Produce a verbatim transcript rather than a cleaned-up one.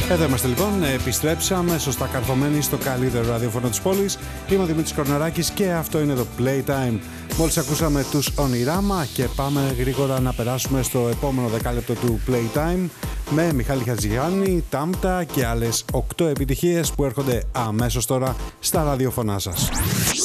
Εδώ είμαστε λοιπόν, επιστρέψαμε σωστά καρφωμένοι στο καλύτερο ραδιόφωνο της πόλης. Είμαι ο Δημήτρης Κορναράκης και αυτό είναι το Playtime. Μόλις ακούσαμε τους Oniρama και πάμε γρήγορα να περάσουμε στο επόμενο δεκάλεπτο του Playtime με Μιχάλη Χατζηγιάννη, Τάμτα και άλλες οκτώ επιτυχίες που έρχονται αμέσως τώρα στα ραδιόφωνά σας.